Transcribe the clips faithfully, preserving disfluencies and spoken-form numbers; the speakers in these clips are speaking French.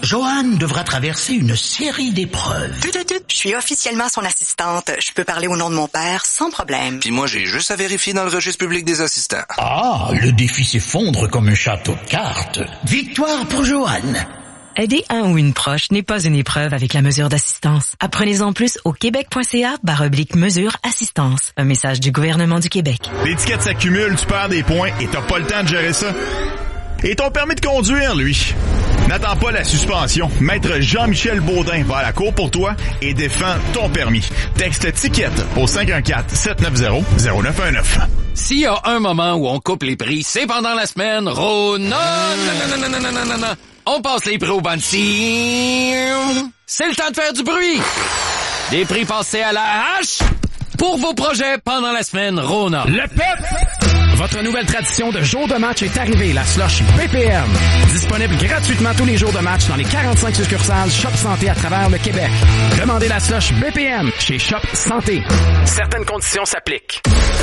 Joanne devra traverser une série d'épreuves. Tut, tut, tut. Je suis officiellement son assistante. Je peux parler au nom de mon père sans problème. Puis moi, j'ai juste à vérifier dans le registre public des assistants. Ah, le défi s'effondre comme un château de cartes. Victoire pour Joanne. Aider un ou une proche n'est pas une épreuve avec la mesure d'assistance. Apprenez-en plus au québec.ca barre oblique mesure assistance. Un message du gouvernement du Québec. L'étiquette s'accumule, tu perds des points et t'as pas le temps de gérer ça. Et ton permis de conduire, lui. N'attends pas la suspension. Maître Jean-Michel Baudin va à la cour pour toi et défend ton permis. Texte ticket au cinq un quatre, sept neuf zéro, zéro neuf un neuf. S'il y a un moment où on coupe les prix, c'est pendant la semaine Rona. Non, non, non, non, non, non, non, non. On passe les prix au banc-ci. C'est le temps de faire du bruit. Des prix passés à la hache pour vos projets pendant la semaine Rona. Le P E P! Votre nouvelle tradition de jour de match est arrivée, la slush B P M. Disponible gratuitement tous les jours de match dans les quarante-cinq succursales Shop Santé à travers le Québec. Demandez la slush B P M chez Shop Santé. Certaines conditions s'appliquent.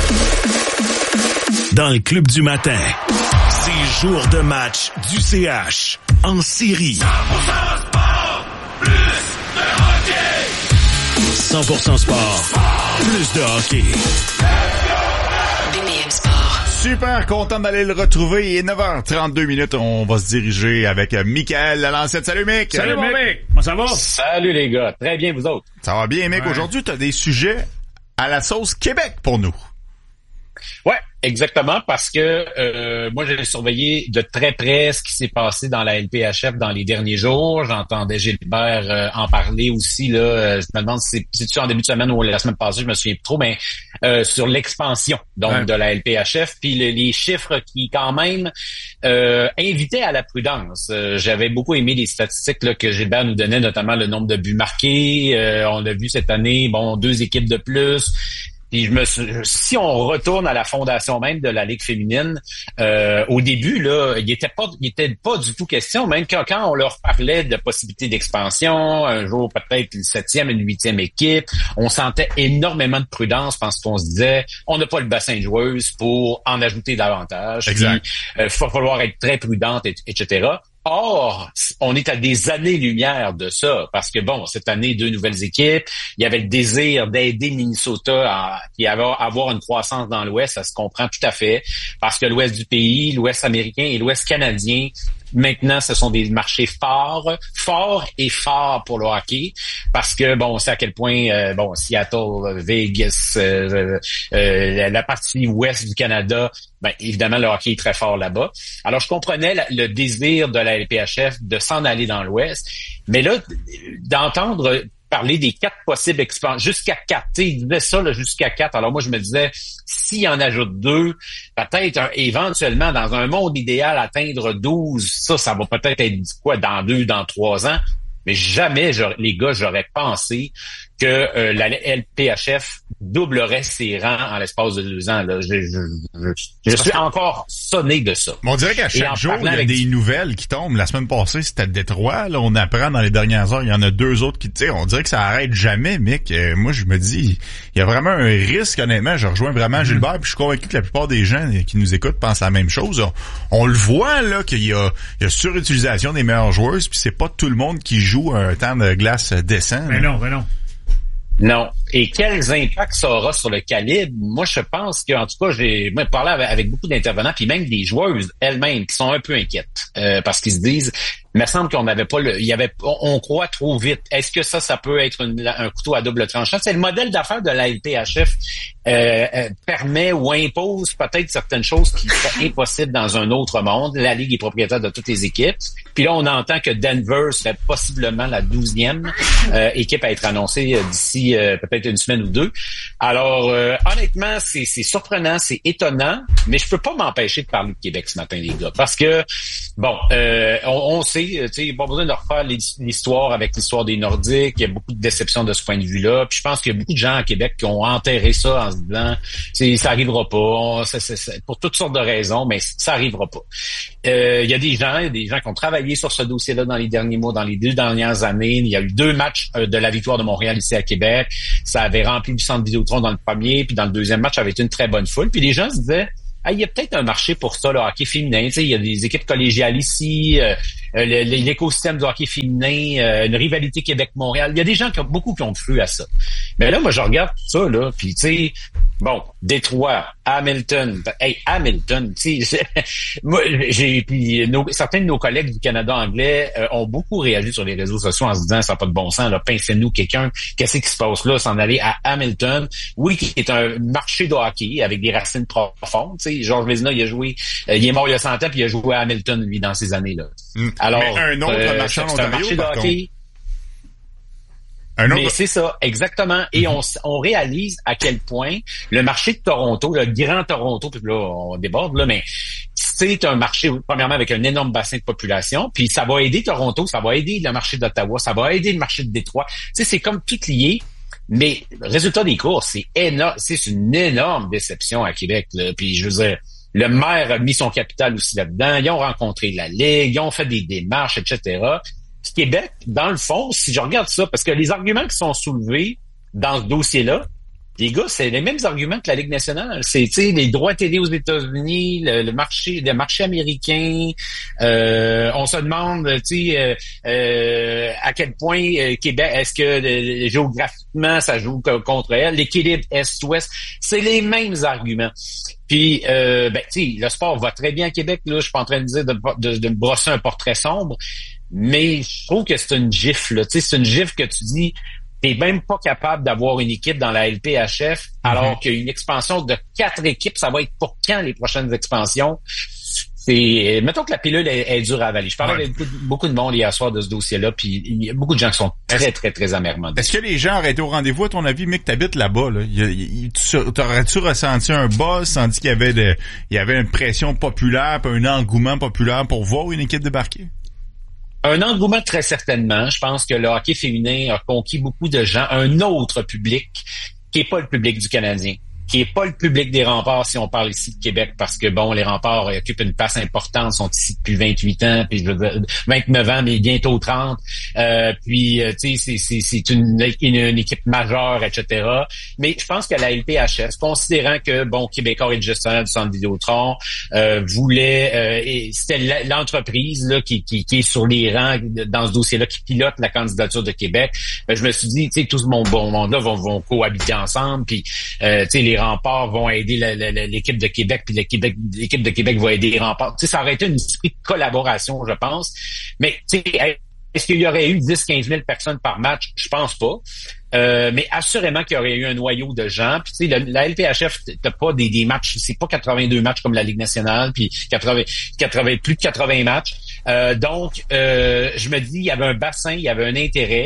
Dans le club du matin, c'est jour de match du C H en série. cent pour cent sport, plus de hockey. cent pour cent sport, plus de hockey. B P M Sport. Super content d'aller le retrouver. Il est neuf heures trente-deux minutes. On va se diriger avec Michael Lalancette. Salut, Mick. Salut, mon Mick. Comment ça va? Salut, les gars. Très bien, vous autres. Ça va bien, Mick. Ouais. Aujourd'hui, tu as des sujets à la sauce Québec pour nous. Ouais, exactement, parce que euh, moi, j'ai surveillé de très près ce qui s'est passé dans la L P H F dans les derniers jours. J'entendais Gilbert euh, en parler aussi. Là, euh, je me demande si c'est-tu en début de semaine ou la semaine passée, je me souviens plus trop, mais euh, sur l'expansion donc ouais. de la L P H F, puis le, les chiffres qui, quand même, euh, invitaient à la prudence. Euh, j'avais beaucoup aimé les statistiques là, que Gilbert nous donnait, notamment le nombre de buts marqués. Euh, on l'a vu cette année, bon, deux équipes de plus. Puis je me si on retourne à la fondation même de la Ligue féminine, euh, au début là, il était pas, il était pas du tout question. Même quand, quand on leur parlait de possibilités d'expansion, un jour peut-être une septième, une huitième équipe, on sentait énormément de prudence parce qu'on se disait, on n'a pas le bassin de joueuses pour en ajouter davantage. Exact. Il euh, va falloir être très prudente, et, etc. Or, on est à des années-lumière de ça, parce que bon, cette année, deux nouvelles équipes, il y avait le désir d'aider Minnesota à, à avoir une croissance dans l'Ouest, ça se comprend tout à fait, parce que l'Ouest du pays, l'Ouest américain et l'Ouest canadien, maintenant, ce sont des marchés forts, forts et forts pour le hockey, parce que bon, on sait à quel point euh, bon, Seattle, Vegas, euh, euh, la, la partie ouest du Canada, ben évidemment le hockey est très fort là-bas. Alors je comprenais la, le désir de la L P H F de s'en aller dans l'Ouest, mais là d'entendre parler des quatre possibles expansions, jusqu'à quatre, tu sais, il disait ça là, jusqu'à quatre. Alors moi je me disais, s'il en ajoute deux, peut-être un, éventuellement dans un monde idéal atteindre douze, ça, ça va peut-être être quoi dans deux, dans trois ans. Mais jamais, les gars, j'aurais pensé que euh, la L P H F doublerait ses rangs en l'espace de deux ans. Là. Je, je, je, je suis encore sonné de ça. On dirait qu'à chaque jour, il y a avec... des nouvelles qui tombent. La semaine passée, c'était à Détroit. Là, on apprend dans les dernières heures, il y en a deux autres qui tirent. On dirait que ça arrête jamais, Mick. Euh, moi, je me dis, il y a vraiment un risque, honnêtement. Je rejoins vraiment mm-hmm. Gilbert, puis je suis convaincu que la plupart des gens qui nous écoutent pensent la même chose. On, on le voit, là, qu'il y a, il y a surutilisation des meilleures joueuses, puis c'est pas tout le monde qui joue un temps de glace décent. Mais non, mais non. Non. Et quels impacts ça aura sur le calibre? Moi, je pense qu'en tout cas, j'ai moi, parlé avec, avec beaucoup d'intervenants, puis même des joueuses elles-mêmes qui sont un peu inquiètes euh, parce qu'ils se disent, il me semble qu'on n'avait pas le, il y avait, on, on croit trop vite. Est-ce que ça, ça peut être une, un couteau à double tranchant? C'est le modèle d'affaires de la L P H F euh, euh, permet ou impose peut-être certaines choses qui seraient impossibles dans un autre monde. La Ligue est propriétaire de toutes les équipes. Puis là, on entend que Denver serait possiblement la douzième euh, équipe à être annoncée euh, d'ici euh, peut-être une semaine ou deux. Alors, euh, honnêtement, c'est, c'est surprenant, c'est étonnant, mais je peux pas m'empêcher de parler de Québec ce matin, les gars, parce que, bon, euh, on, on sait, tu sais, pas besoin de refaire l'histoire avec l'histoire des Nordiques, il y a beaucoup de déceptions de ce point de vue-là, puis je pense qu'il y a beaucoup de gens à Québec qui ont enterré ça en se disant, c'est, ça arrivera pas, on, c'est, c'est, c'est, pour toutes sortes de raisons, mais ça arrivera pas. Euh, il y a des gens, il y a des gens qui ont travaillé sur ce dossier-là dans les derniers mois, dans les deux dernières années. Il y a eu deux matchs euh, de la victoire de Montréal ici à Québec. Ça avait rempli du centre Vidéotron dans le premier, puis dans le deuxième match, ça avait été une très bonne foule. Puis les gens se disaient, ah, il y a peut-être un marché pour ça, le hockey féminin. Tu sais, il y a des équipes collégiales ici. Euh, euh, le, l'écosystème du hockey féminin, euh, une rivalité Québec-Montréal. Il y a des gens qui ont beaucoup qui ont cru à ça. Mais là, moi, je regarde tout ça, là, puis tu sais, bon, Détroit, Hamilton, hey, Hamilton, tu sais, moi, j'ai, puis nos, certains de nos collègues du Canada anglais euh, ont beaucoup réagi sur les réseaux sociaux en se disant, ça n'a pas de bon sens, là, pincez-nous quelqu'un, qu'est-ce qui se passe là, s'en aller à Hamilton, oui, qui est un marché de hockey avec des racines profondes, tu sais, Georges Vézina, il a joué, euh, il est mort il y a cent ans, puis il a joué à Hamilton, lui, dans ces années-là. Mmh. Alors, mais un autre euh, marché c'est un marché de hockey. Un autre... Mais c'est ça, exactement. Et mm-hmm. on, on réalise à quel point le marché de Toronto, le grand Toronto, puis là, on déborde, là, mais c'est un marché, premièrement, avec un énorme bassin de population, puis ça va aider Toronto, ça va aider le marché d'Ottawa, ça va aider le marché de Détroit. Tu sais, c'est comme tout lié. Mais le résultat des courses, c'est énorme, c'est une énorme déception à Québec, là. Puis je veux dire, le maire a mis son capital aussi là-dedans, ils ont rencontré la Ligue, ils ont fait des démarches, et cetera. Québec, dans le fond, si je regarde ça, parce que les arguments qui sont soulevés dans ce dossier-là, les gars, c'est les mêmes arguments que la Ligue nationale. C'est, tu sais, les droits télé aux États-Unis, le, le marché, le marché américain. Euh, on se demande, tu sais, euh, euh, à quel point euh, Québec, est-ce que euh, géographiquement ça joue contre elle, l'équilibre Est-Ouest, c'est les mêmes arguments. Puis, euh, ben, tu sais, le sport va très bien à Québec. Là, je suis pas en train de dire de, de, de me brosser un portrait sombre, mais je trouve que c'est une gifle. Tu sais, c'est une gifle que tu dis. T'es même pas capable d'avoir une équipe dans la L P H F, alors mm-hmm. qu'il y a une expansion de quatre équipes. Ça va être pour quand les prochaines expansions? C'est, mettons que la pilule est, est dure à avaler. Je parlais ouais. avec beaucoup, beaucoup de monde hier soir de ce dossier-là, puis il y a beaucoup de gens qui sont très, très, très, très amèrement. Est-ce que les gens auraient été au rendez-vous, à ton avis, Mick, t'habites là-bas, là? Il, il, tu, t'aurais-tu ressenti un buzz, senti qu'il y avait de, il y avait une pression populaire, puis un engouement populaire pour voir une équipe débarquer? Un engouement très certainement. Je pense que le hockey féminin a conquis beaucoup de gens, un autre public qui est pas le public du Canadien, qui est pas le public des Remparts si on parle ici de Québec, parce que bon, les Remparts occupent une place importante, sont ici depuis vingt-huit ans, puis je veux dire, vingt-neuf ans, mais bientôt trente. Euh, puis tu sais, c'est c'est c'est une, une une équipe majeure, et cetera. Mais je pense que la L P H F, considérant que bon, Québécois et le gestionnaire du centre Vidéotron euh, voulait, euh, et c'était l'entreprise là qui, qui qui est sur les rangs dans ce dossier-là, qui pilote la candidature de Québec. Ben, je me suis dit, tu sais, tout ce bon bon monde-là vont vont cohabiter ensemble, puis euh, tu sais, les Remparts vont aider la, la, la, l'équipe de Québec, puis l'équipe, l'équipe de Québec va aider les Remparts. Tu sais, ça aurait été un esprit de collaboration, je pense. Mais tu sais, est-ce qu'il y aurait eu dix à quinze mille personnes par match? Je pense pas. Euh, mais assurément qu'il y aurait eu un noyau de gens. Puis tu sais, la, la L P H F, t'as pas des, des matchs, c'est pas quatre-vingt-deux matchs comme la Ligue nationale, puis quatre-vingts, quatre-vingts, plus de quatre-vingts matchs. Euh, donc, euh, je me dis, il y avait un bassin, il y avait un intérêt.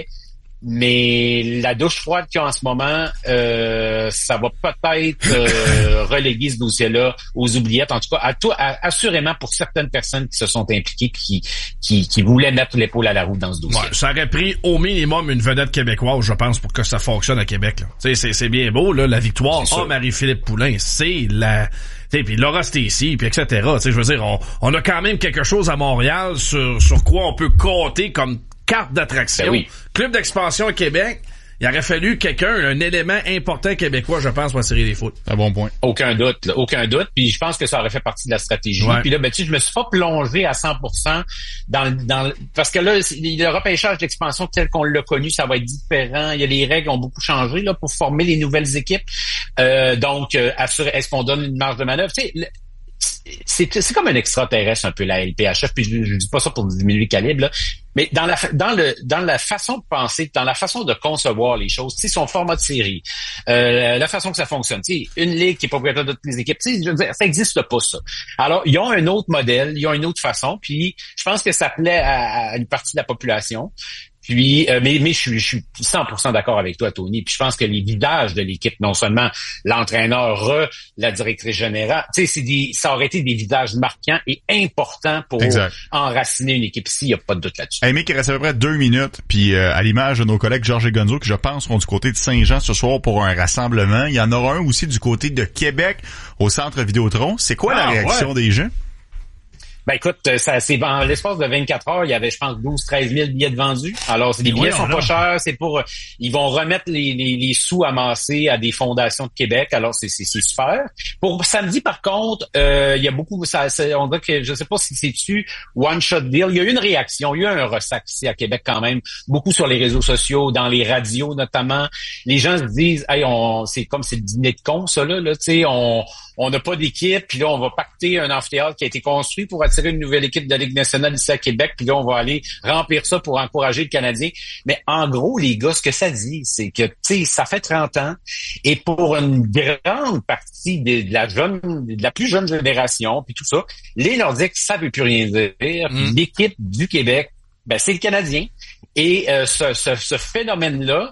Mais la douche froide qu'il y a en ce moment, euh, ça va peut-être euh, reléguer ce dossier-là aux oubliettes. En tout cas, à tout, à, assurément pour certaines personnes qui se sont impliquées, qui, qui, qui voulaient mettre l'épaule à la roue dans ce dossier. Ouais, ça aurait pris au minimum une vedette québécoise, je pense, pour que ça fonctionne à Québec. Là. C'est, c'est bien beau, là, la victoire. Oh, Marie-Philippe Poulin, c'est la... T'sais, puis Laura Stacey, puis et cetera. T'sais, je veux dire, on, on a quand même quelque chose à Montréal sur, sur quoi on peut compter comme carte d'attraction. Ben oui. Club d'expansion à Québec, il aurait fallu quelqu'un, un élément important québécois, je pense, pour la série des foot. Un bon point. Aucun doute, là, aucun doute. Puis je pense que ça aurait fait partie de la stratégie. Ouais. Puis là, ben tu sais, je me suis pas plongé à cent pour cent dans dans parce que là, le repêchage d'expansion tel qu'on l'a connu, ça va être différent. Il y a les règles ont beaucoup changé là pour former les nouvelles équipes. Euh, donc, euh, assurer, est-ce qu'on donne une marge de manœuvre? Tu sais, c'est, c'est comme un extraterrestre un peu la L P H F, puis je, je dis pas ça pour diminuer le calibre, là, mais dans la dans le dans la façon de penser, dans la façon de concevoir les choses, tu sais, son format de série, euh, la façon que ça fonctionne, tu sais, une ligue qui est propriétaire de toutes les équipes, tu sais, je veux dire, ça existe pas ça. Alors, ils ont un autre modèle, ils ont une autre façon, puis je pense que ça plaît à, à une partie de la population. Puis, euh, mais, mais je suis, je suis cent pour cent d'accord avec toi, Tony. Puis je pense que les visages de l'équipe, non seulement l'entraîneur, re, la directrice générale, tu sais, c'est des, ça aurait été des visages marquants et importants pour exact. Enraciner une équipe ici. Il n'y a pas de doute là-dessus. Hey, Mick, il reste à peu près deux minutes. Puis euh, à l'image de nos collègues Georges et Gonzo, qui je pense seront du côté de Saint-Jean ce soir pour un rassemblement. Il y en aura un aussi du côté de Québec au Centre Vidéotron. C'est quoi ah, la réaction ouais. des gens? Ben écoute, ça, c'est en l'espace de vingt-quatre heures, il y avait, je pense, douze treize mille billets de vendus. Alors, les billets oui, sont pas chers, c'est pour, ils vont remettre les, les, les sous amassés à des fondations de Québec. Alors, c'est, c'est, c'est super. Pour samedi, par contre, euh, il y a beaucoup, ça, ça, on dirait que, je sais pas si c'est-tu one shot deal. Il y a eu une réaction, il y a eu un ressac ici à Québec quand même, beaucoup sur les réseaux sociaux, dans les radios notamment. Les gens se disent, hey, on, c'est comme c'est le dîner de con, ça là, là, tu sais, on, on n'a pas d'équipe, puis là, on va pacter un amphithéâtre qui a été construit pour attirer une nouvelle équipe de la Ligue nationale ici à Québec, puis là, on va aller remplir ça pour encourager le Canadien. Mais en gros, les gars, ce que ça dit, c'est que, tu sais, ça fait trente ans, et pour une grande partie de, de la jeune, de la plus jeune génération, puis tout ça, les Nordiques, ça veut plus rien dire. Mmh. L'équipe du Québec, ben, c'est le Canadien. Et euh, ce, ce, ce phénomène-là,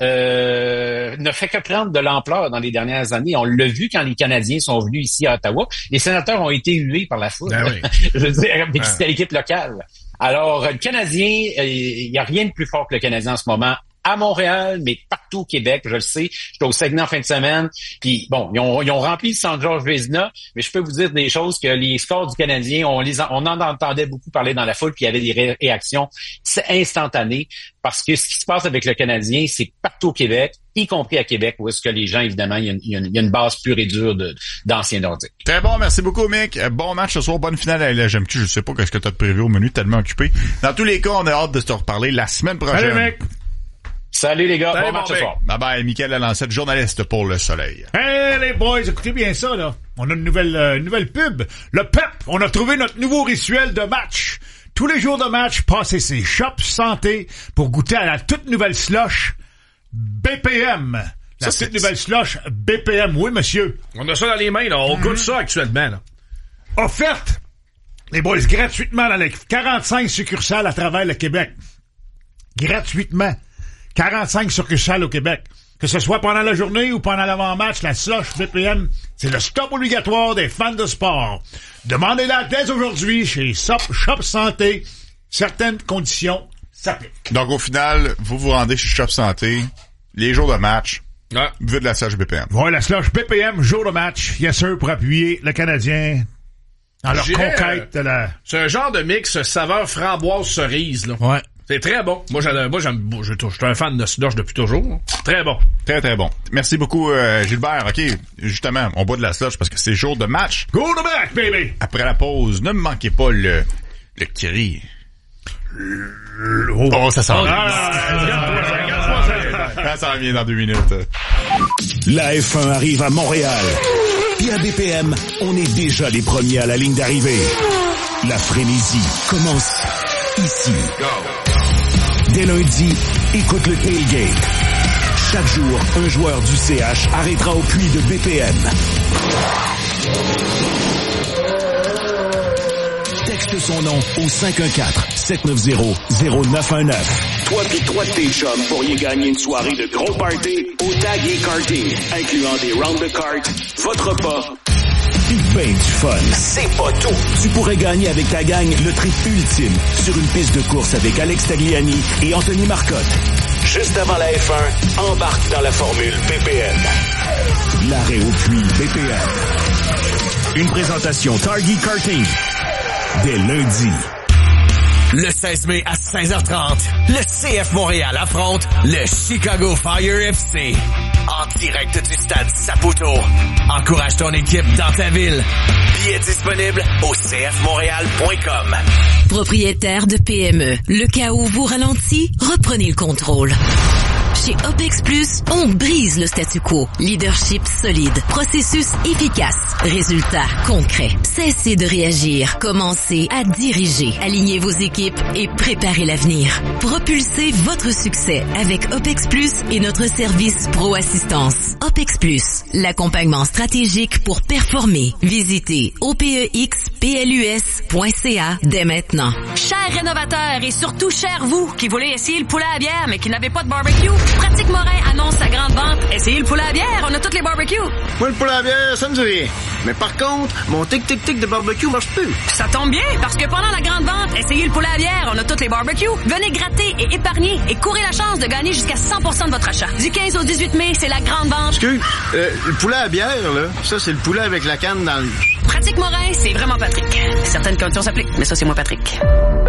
Euh, ne fait que prendre de l'ampleur dans les dernières années. On l'a vu quand les Canadiens sont venus ici à Ottawa. Les sénateurs ont été hués par la foule. Ben oui. Je veux dire, mais c'était l'équipe locale. Alors, le Canadien, il n'y a rien de plus fort que le Canadien en ce moment. À Montréal, mais partout au Québec, je le sais. J'étais au Saguenay en fin de semaine. Puis bon, ils ont, ils ont rempli le centre Georges Vézina, mais je peux vous dire des choses que les scores du Canadien, on les on en entendait beaucoup parler dans la foule, puis il y avait des ré- réactions instantanées. Parce que ce qui se passe avec le Canadien, c'est partout au Québec, y compris à Québec, où est-ce que les gens, évidemment, il y a une, il y a une base pure et dure de, d'anciens Nordiques. Très bon, merci beaucoup, Mick. Bon match ce soir, bonne finale à L G M Q. Je sais pas qu'est-ce que tu as prévu au menu, tellement occupé. Dans tous les cas, on a hâte de se reparler la semaine prochaine. Allez, Mick! Salut les gars, Salut, bon match ce soir. Bye bye, Mickaël Lalancette, journaliste pour Le Soleil. Hey les boys, écoutez bien ça là. On a une nouvelle euh, une nouvelle pub. Le P E P, on a trouvé notre nouveau rituel de match. Tous les jours de match, passez ses shops santé pour goûter à la toute nouvelle slush B P M. La ça, toute c'est... nouvelle slush B P M, oui monsieur. On a ça dans les mains là, on mm-hmm. goûte ça actuellement là. Offerte, les boys, gratuitement dans les quarante-cinq succursales à travers le Québec. Gratuitement. quarante-cinq succursales au Québec. Que ce soit pendant la journée ou pendant l'avant-match, la slush B P M, c'est le stop obligatoire des fans de sport. Demandez-la dès aujourd'hui chez Shop Santé. Certaines conditions s'appliquent. Donc, au final, vous vous rendez chez Shop Santé, les jours de match, ouais. Vu de la slush B P M. Voilà, la slush B P M, jour de match, yes sir, pour appuyer le Canadien dans leur J'irais, conquête de la... C'est un genre de mix saveur framboise cerise, là. Ouais. C'est très bon. Moi, j'aime, moi, j'aime, je, je suis un fan de slush depuis toujours. Très bon. Très, très bon. Merci beaucoup, euh, Gilbert. OK, justement, on boit de la slush parce que c'est jour de match. Go to match, baby! Après la pause, ne me manquez pas le, le cri. Oh, oh ça sent oh, bien. Ah, ça s'en vient dans deux minutes. La F un arrive à Montréal. Puis à B P M, on est déjà les premiers à la ligne d'arrivée. La frénésie commence ici. Go. Dès lundi, écoute le tailgate. Chaque jour, un joueur du C H arrêtera au puits de B P M. Texte son nom au cinq un quatre, sept neuf zéro, zéro neuf un neuf. Toi pis trois de tes chums pourriez gagner une soirée de gros party au Tag et Karting, incluant des rounds de cartes, votre repas, pis ben du fun. C'est pas tout. Tu pourrais gagner avec ta gang le trip ultime sur une piste de course avec Alex Tagliani et Anthony Marcotte. Juste avant la F un, embarque dans la formule B P M. L'arrêt au puits B P M. Une présentation Target Karting. Dès lundi. Le seize mai à seize heures trente, le C F Montréal affronte le Chicago Fire F C. En direct du stade Saputo. Encourage ton équipe dans ta ville. Billets disponibles au c f montréal point com. Propriétaire de P M E, le chaos vous ralentit, reprenez le contrôle. Chez OPEX Plus, on brise le statu quo. Leadership solide, processus efficace, résultats concrets. Cessez de réagir, commencez à diriger. Alignez vos équipes et préparez l'avenir. Propulsez votre succès avec OPEX Plus et notre service Pro Assistance. OPEX Plus, l'accompagnement stratégique pour performer. Visitez o p e x p l u s point c a dès maintenant. Chers rénovateurs et surtout chers vous qui voulez essayer le poulet à bière mais qui n'avez pas de barbecue, Pratique Morin annonce sa grande vente. Essayez le poulet à bière, on a toutes les barbecues. Moi, le poulet à bière, ça me dit rien. Mais par contre, mon tic-tic-tic de barbecue marche plus. Ça tombe bien, parce que pendant la grande vente, essayez le poulet à bière, on a toutes les barbecues. Venez gratter et épargner et courez la chance de gagner jusqu'à cent pour cent de votre achat. Du quinze au dix-huit mai, c'est la grande vente. Excuse, euh, le poulet à bière, là, ça, c'est le poulet avec la canne dans le... Pratique Morin, c'est vraiment Patrick. Certaines conditions s'appliquent, mais ça, c'est moi, Patrick.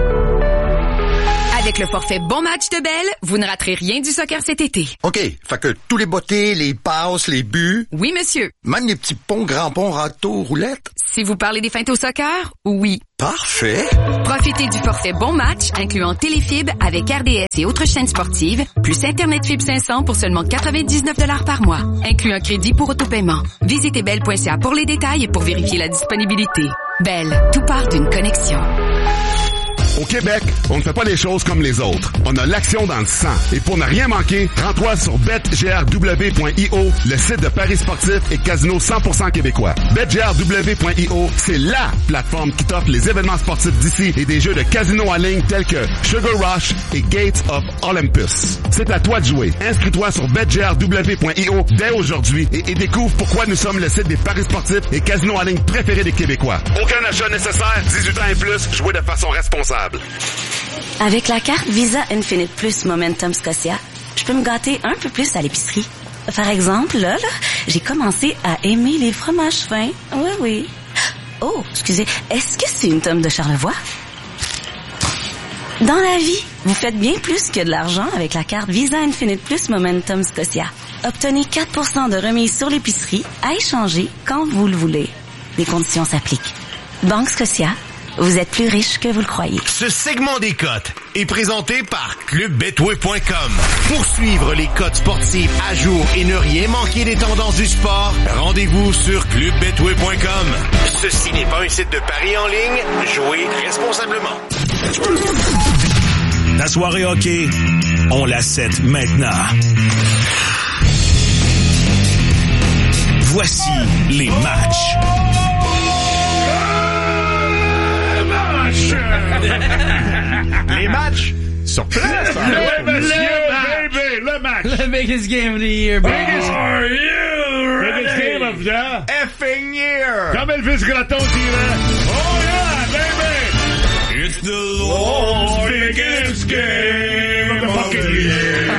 Avec le forfait Bon Match de Bell, vous ne raterez rien du soccer cet été. OK, fait que tous les bottées, les passes, les buts... Oui, monsieur. Même les petits ponts, grands ponts, râteaux, roulettes... Si vous parlez des feintes au soccer, oui. Parfait. Profitez du forfait Bon Match, incluant Téléfib avec R D S et autres chaînes sportives, plus Internet Fibre cinq cents pour seulement quatre-vingt-dix-neuf dollars par mois, inclut un crédit pour autopaiement. Visitez bell point c a pour les détails et pour vérifier la disponibilité. Bell, tout part d'une connexion. Au Québec, on ne fait pas les choses comme les autres. On a l'action dans le sang. Et pour ne rien manquer, rends-toi sur bet g r w point i o, le site de paris sportifs et casino cent pour cent québécois. bet g r w point i o, c'est LA plateforme qui t'offre les événements sportifs d'ici et des jeux de casino en ligne tels que Sugar Rush et Gates of Olympus. C'est à toi de jouer. Inscris-toi sur bet g r w point i o dès aujourd'hui et, et découvre pourquoi nous sommes le site des paris sportifs et casinos en ligne préférés des Québécois. Aucun achat nécessaire, dix-huit ans et plus, jouez de façon responsable. Avec la carte Visa Infinite Plus Momentum Scotia, je peux me gâter un peu plus à l'épicerie. Par exemple, là, là, j'ai commencé à aimer les fromages fins. Oui, oui. Oh, excusez, est-ce que c'est une tome de Charlevoix? Dans la vie, vous faites bien plus que de l'argent avec la carte Visa Infinite Plus Momentum Scotia. Obtenez quatre pour cent de remise sur l'épicerie à échanger quand vous le voulez. Les conditions s'appliquent. Banque Scotia. Vous êtes plus riche que vous le croyez. Ce segment des cotes est présenté par club betway point com. Pour suivre les cotes sportives à jour et ne rien manquer des tendances du sport, rendez-vous sur club betway point com. Ceci n'est pas un site de paris en ligne. Jouez responsablement. La soirée hockey, on la set maintenant. Voici les matchs. Les matchs sur place. Le, le, le, baby, le match. Le biggest game of the year, baby. Biggest, are you biggest game of the effing year. Comme Elvis Gratton dirait. Oh yeah, baby. It's the Lord's biggest game of the fucking year.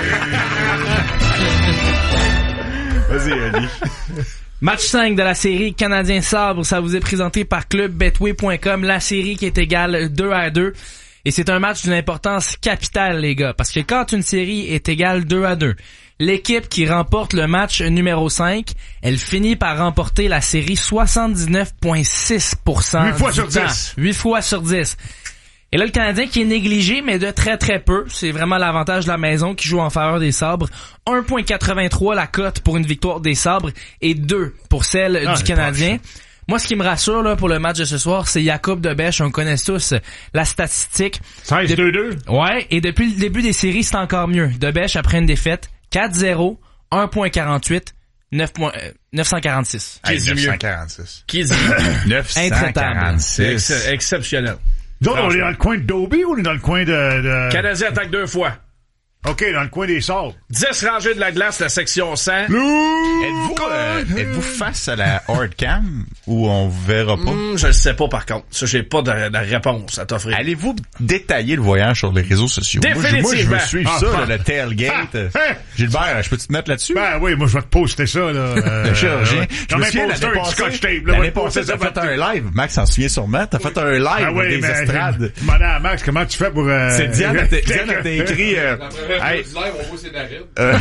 Vas-y, Andy. Match cinq de la série Canadien Sabre, ça vous est présenté par club betway point com, la série qui est égale deux à deux. Et c'est un match d'une importance capitale, les gars, parce que quand une série est égale deux à deux, l'équipe qui remporte le match numéro cinq, elle finit par remporter la série soixante-dix-neuf virgule six pour cent. huit fois sur dix. huit fois sur dix. Et là, le Canadien qui est négligé, mais de très très peu. C'est vraiment l'avantage de la maison qui joue en faveur des Sabres. un virgule quatre-vingt-trois la cote pour une victoire des Sabres et deux pour celle ah, du Canadien. Moi, ce qui me rassure là pour le match de ce soir, c'est Jakub Dobeš. On connaît tous la statistique. seize deux deux. Ouais, et depuis le début des séries, c'est encore mieux. Dobeš, après une défaite, quatre zéro, un virgule quarante-huit, neuf cent quarante-six. Qui dit mieux? neuf cent quarante-six. Qui dit neuf cent quarante-six. Ex- exceptionnel. Donc, on est dans le coin de Dobie ou on est dans le coin de... de... Canadien attaque deux fois. OK, dans le coin des Sabres. dix rangées de la glace, la section cent. Êtes-vous, euh, êtes-vous face à la hard cam ou on vous verra pas? Mmh, je le sais pas par contre. Ça, j'ai pas de, de réponse à t'offrir. Allez-vous détailler le voyage sur les réseaux sociaux? Définitivement. Moi, je, moi, je veux suivre ah, ça, ah, là, le tailgate. Ah, ah, Gilbert, je peux te mettre là-dessus? Ben oui, moi je vais te poster ça. Là, euh, le chirurgien. Je me souviens l'année passée, l'année passée, t'as fait un live. Max s'en souvient sûrement. T'as fait un live ah, oui, des mais, estrades. Madame Max, comment tu fais pour... Euh, c'est Diane a écrit... Euh...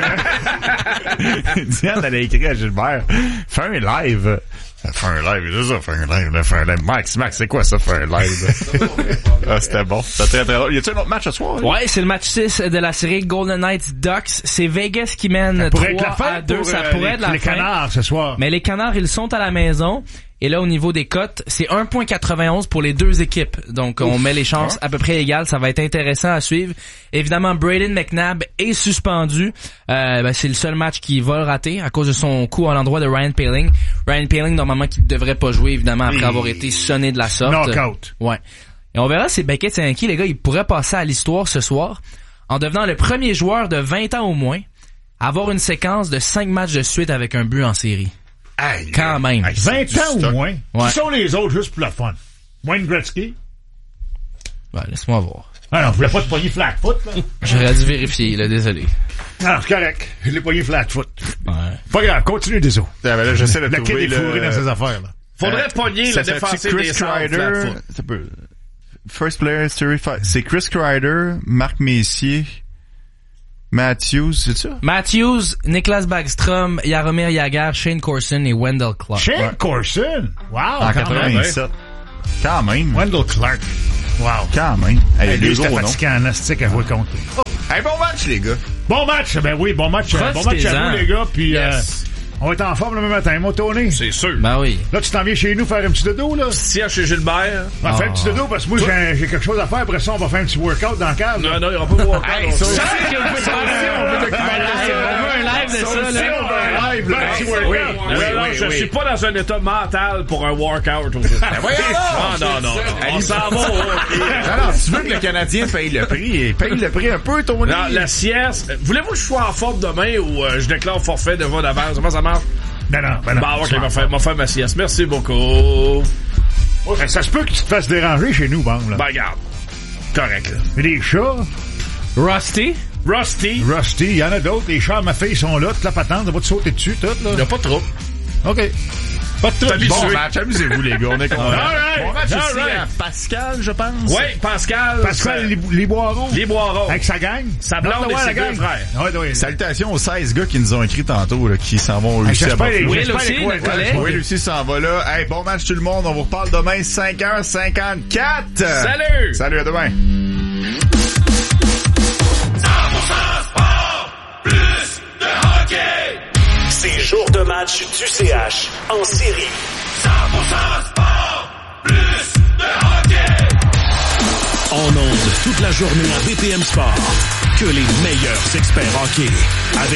Diane, elle a écrit à Gilbert, fais un live. Fais un live, c'est ça, fais un live, fais un live. Max, Max, c'est quoi ça, fais un live? Ah, c'était bon. C'était très, très drôle. Y a-t-il un autre match ce soir? Ouais, c'est le match six de la série Golden Knights Ducks. C'est Vegas qui mène trois à deux. Ça pourrait être la fin. Les Canards ce soir. Mais les Canards, ils sont à la maison. Et là, au niveau des cotes, c'est un virgule quatre-vingt-onze pour les deux équipes. Donc, Ouf, on met les chances hein? à peu près égales. Ça va être intéressant à suivre. Évidemment, Braden McNabb est suspendu. Euh, ben, c'est le seul match qu'il va le rater à cause de son coup à l'endroit de Ryan Poehling. Ryan Poehling, normalement, qui ne devrait pas jouer, évidemment, après Et... avoir été sonné de la sorte. Knockout. Ouais. Et on verra si Beckett Sainky, les gars, il pourrait passer à l'histoire ce soir en devenant le premier joueur de vingt ans au moins à avoir une séquence de cinq matchs de suite avec un but en série. Aïe, quand même. Aïe, vingt ans au moins. Ouais. Qui sont les autres juste pour le fun? Wayne Gretzky? Ben, laisse-moi voir. Ah non, je voulais pas te pogner flat foot, là. J'aurais dû vérifier, là, désolé. Non, c'est correct. Je l'ai pogné flat foot. Ouais. Pas grave, continue, désolé. Ah, ben là, j'essaie de le trouver kid est fourré le... dans ses affaires, là. Faudrait Euh, pogner ça le serait-tu défensif Chris des Centres, Kreider? Flatfoot. Ça peut- First player, Series five. C'est Chris Kreider, Marc Messier, Matthews, c'est ça? Matthews, Niklas Backstrom, Jaromir Jagr, Shane Corson et Wendell Clark. Shane Ouais. Corson? Wow! En quand quatre-vingt-dix-sept. même. Quand même. Wendell Clark. Wow. Quand même. Hey, Hey, lui, deux c'était gros noms. fatiguant en astique à jouer contre. Hey, bon match, les gars. Bon match, ben oui, bon match. euh, Bon match à Profitez-en. vous, les gars, puis Yes. euh, on va être en forme le même matin, mon Tony. C'est sûr. Ben oui. Là, tu t'en viens chez nous faire un petit dodo, là? Si chez Gilbert. On va faire un petit dodo parce que moi, j'ai j'ai quelque chose à faire. Après ça, on va faire un petit workout dans le cave. Non, non, il n'y aura pas de workout. Hey, on ça sait. aussi, Ça, on peut ça, documenter, on peut documenter Hey, ça. on veut un live de ça, aussi, là. on veut un live, là. Ben, Un petit oui, workout. oui, Oui, oui, oui, je oui. suis pas dans un état mental pour un workout. voyons non, non, non. On s'en va. Non, non, tu veux que le Canadien paye le prix, paye le prix un peu, Tony. Non, la sieste. Voulez-vous que je sois en forme demain ou euh, je déclare forfait de vol d'avance? Comment ça marche? Ben non, ben non. Bah, ok, m'a fait, m'a fait ma sieste. Merci beaucoup. Ouais, ça se peut que tu te fasses déranger chez nous, Bang, là. Ben, regarde. Correct, là. Mais les chats, Rusty? Rusty. Rusty, il y en a d'autres. Les chats, ma fille, sont là. Toute la patente, on va te sauter dessus, tout, là. Il n'y a pas trop. OK. Pas de tout. T'habitué. Bon match, amusez-vous, les gars, on est contents. All right. Bon match All aussi right. à Pascal, je pense. Oui, Pascal. Pascal, les, les boirons. Les Boiron. Avec sa gang. Sa blonde Non, et ouais, ses la deux gang. frères. Ouais, ouais. Salutations aux seize gars qui nous ont écrit tantôt, là, qui s'en vont Hey, aussi à j'espère les- Buffalo. Will j'espère aussi, les quoi, notre quoi, collègue. quoi. Oui, Lucie s'en va là. Hey, bon match tout le monde. On vous reparle demain, cinq heures cinquante-quatre. Salut! Salut, à demain. cent pour cent sport, plus de hockey. C'est jour de match du C H en série. cent pour cent sport, plus de hockey. En ondes toute la journée à B P M Sport. Que les meilleurs experts hockey. Avec